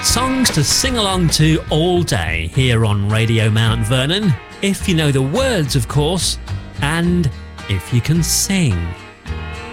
Songs to sing along to all day here on Radio Mount Vernon, if you know the words, of course, and if you can sing.